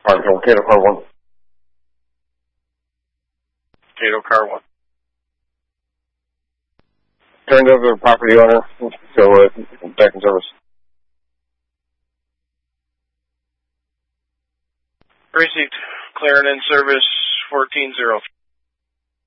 Farmville, Cato Car 1. Cato Car 1. Turned over to the property owner, so back in service. Received. Clearing in service 14-0.